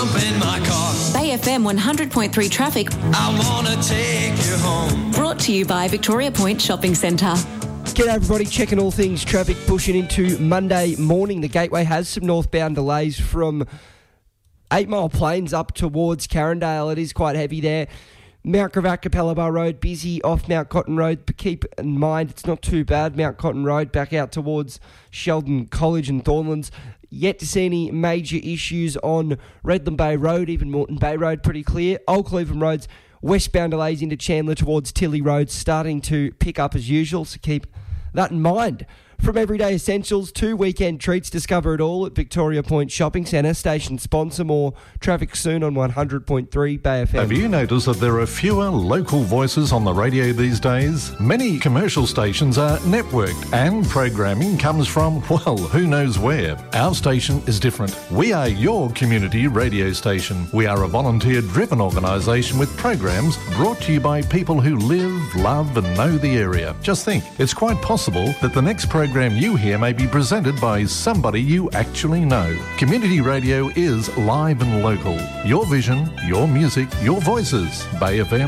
In my car. Bay FM 100.3 traffic. I wanna take you home. Brought to you by Victoria Point Shopping Centre. G'day everybody, checking all things traffic, pushing into Monday morning. The Gateway has some northbound delays from 8 Mile Plains up towards Carindale. It is quite heavy there. Mount Gravatt, Capella Bar Road, busy off Mount Cotton Road, but keep in mind it's not too bad. Mount Cotton Road back out towards Sheldon College and Thornlands. Yet to see any major issues on Redland Bay Road, even Moreton Bay Road pretty clear. Old Cleveland Road's westbound delays into Chandler towards Tilly Road starting to pick up as usual, so keep that in mind. From Everyday Essentials to Weekend Treats, discover it all at Victoria Point Shopping Centre. Station sponsor. More traffic soon on 100.3 Bay FM. Have you noticed that there are fewer local voices on the radio these days? Many commercial stations are networked and programming comes from, well, who knows where. Our station is different. We are your community radio station. We are a volunteer-driven organisation with programs brought to you by people who live, love and know the area. Just think, it's quite possible that the next program you hear may be presented by somebody you actually know. Community radio is live and local. Your vision, your music, your voices. Bay FM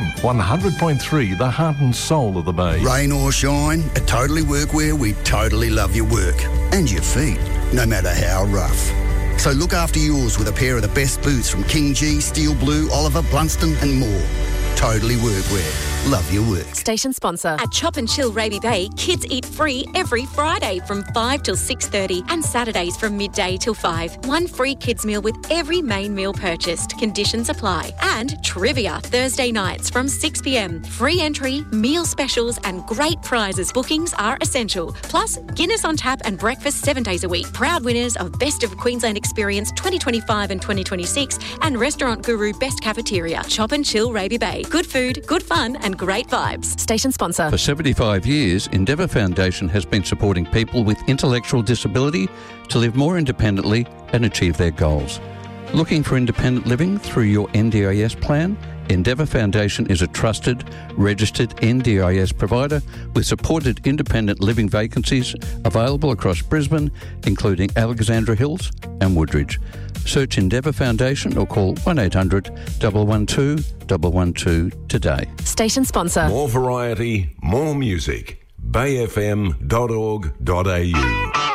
100.3, the heart and soul of the Bay. Rain or shine, at Totally Workwear, we totally love your work and your feet, no matter how rough. So look after yours with a pair of the best boots from King G, Steel Blue, Oliver, Blunston and more. Totally Workwear. Love your work. Station sponsor. At Chop and Chill Raby Bay, kids eat free every Friday from 5 till 6:30 and Saturdays from midday till 5. One free kids meal with every main meal purchased. Conditions apply. And trivia Thursday nights from 6 p.m. Free entry, meal specials and great prizes. Bookings are essential. Plus, Guinness on tap and breakfast 7 days a week. Proud winners of Best of Queensland Experience 2025 and 2026 and Restaurant Guru Best Cafeteria. Chop and Chill Raby Bay. Good food, good fun and great vibes. Station sponsor. For 75 years, Endeavour Foundation has been supporting people with intellectual disability to live more independently and achieve their goals. Looking for independent living through your NDIS plan? Endeavour Foundation is a trusted, registered NDIS provider with supported independent living vacancies available across Brisbane, including Alexandra Hills and Woodridge. Search Endeavour Foundation or call 1800 112 112 today. Station sponsor. More variety, more music. bayfm.org.au